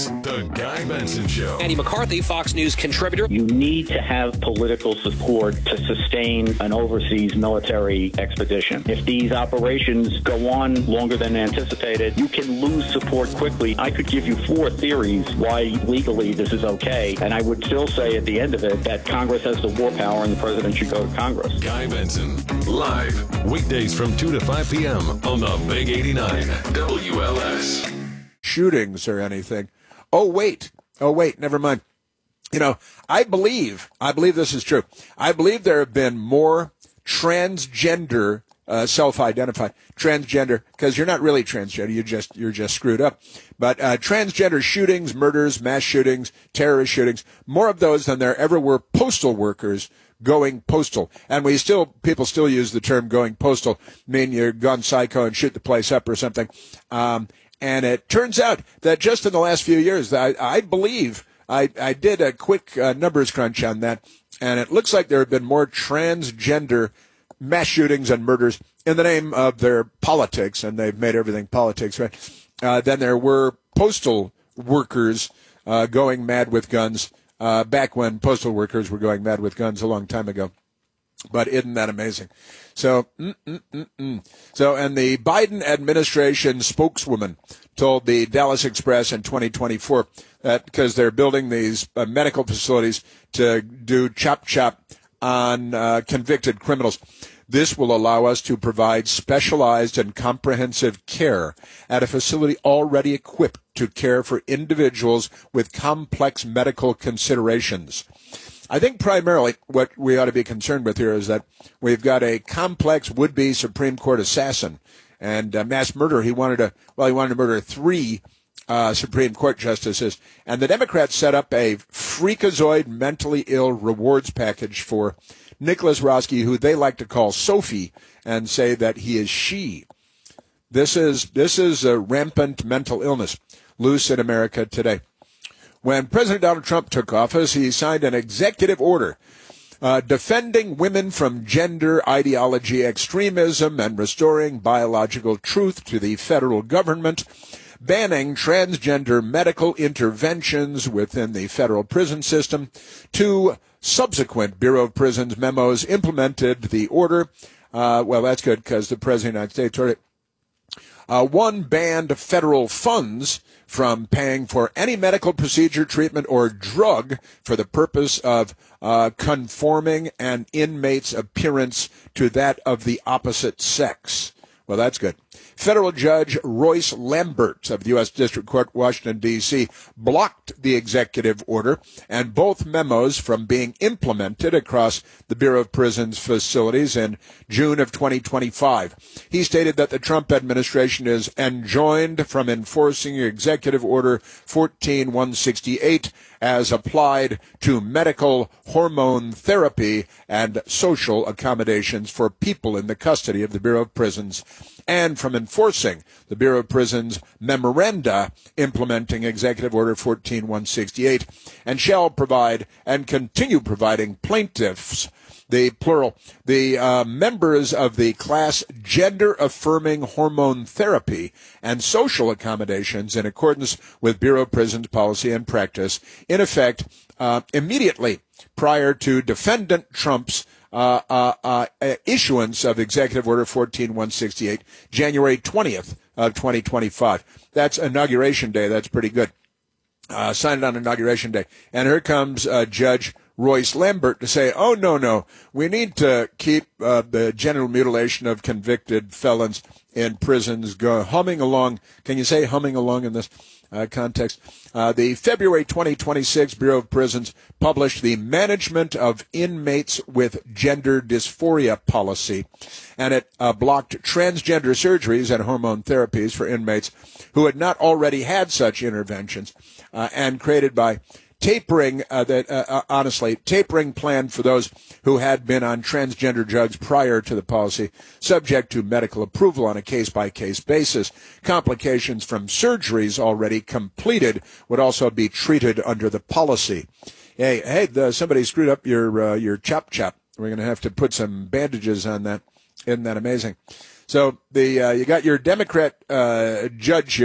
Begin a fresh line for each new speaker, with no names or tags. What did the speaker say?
The Guy Benson Show.
Andy McCarthy, Fox News contributor.
You need to have political support to sustain an overseas military expedition. If these operations go on longer than anticipated, you can lose support quickly. I could give you 4 theories why legally this is okay, and I would still say at the end of it that Congress has the war power and the president should go to Congress.
Guy Benson, live, weekdays from 2 to 5 p.m. on the Big 89 WLS.
Shootings or anything. Oh, wait, never mind. You know, I believe this is true. I believe there have been more transgender, self-identified transgender, because you're not really transgender, you're just screwed up. But transgender shootings, murders, mass shootings, terrorist shootings, more of those than there ever were postal workers going postal. And people still use the term going postal, mean you're gone psycho and shoot the place up or something. And it turns out that just in the last few years, I believe I did a quick numbers crunch on that, and it looks like there have been more transgender mass shootings and murders in the name of their politics, and they've made everything politics, right, than there were postal workers going mad with guns back when postal workers were going mad with guns a long time ago. But isn't that amazing? So, and the Biden administration spokeswoman told the Dallas Express in 2024 that because they're building these medical facilities to do chop on convicted criminals, this will allow us to provide specialized and comprehensive care at a facility already equipped to care for individuals with complex medical considerations. I think primarily what we ought to be concerned with here is that we've got a complex would-be Supreme Court assassin and mass murderer. He wanted to murder 3 Supreme Court justices. And the Democrats set up a freakazoid, mentally ill rewards package for Nicholas Roski, who they like to call Sophie, and say that he is she. This is a rampant mental illness loose in America today. When President Donald Trump took office, he signed an executive order defending women from gender ideology extremism and restoring biological truth to the federal government, banning transgender medical interventions within the federal prison system. 2 subsequent Bureau of Prisons memos implemented the order. Well, that's good because the President of the United States ordered it. 1 banned federal funds from paying for any medical procedure, treatment, or drug for the purpose of conforming an inmate's appearance to that of the opposite sex. Well, that's good. Federal Judge Royce Lambert of the U.S. District Court, Washington, D.C., blocked the executive order and both memos from being implemented across the Bureau of Prisons facilities in June of 2025. He stated that the Trump administration is enjoined from enforcing Executive Order 14168 as applied to medical hormone therapy and social accommodations for people in the custody of the Bureau of Prisons, and from enforcing the Bureau of Prisons memoranda implementing Executive Order 14168, and shall provide and continue providing plaintiffs, the plural, the members of the class gender-affirming hormone therapy and social accommodations in accordance with Bureau of Prisons policy and practice, in effect immediately prior to Defendant Trump's issuance of Executive Order 14168, January 20th of 2025. That's Inauguration Day. That's pretty good. Signed on Inauguration Day. And here comes Judge Royce Lambert to say, oh, no, we need to keep the genital mutilation of convicted felons in prisons humming along. Can you say humming along in this context? The February 2026 Bureau of Prisons published the Management of Inmates with Gender Dysphoria Policy, and it blocked transgender surgeries and hormone therapies for inmates who had not already had such interventions, and created by tapering plan for those who had been on transgender drugs prior to the policy, subject to medical approval on a case-by-case basis. Complications from surgeries already completed would also be treated under the policy. Hey, somebody screwed up your chop. We're going to have to put some bandages on that. Isn't that amazing? So you got your Democrat judge here.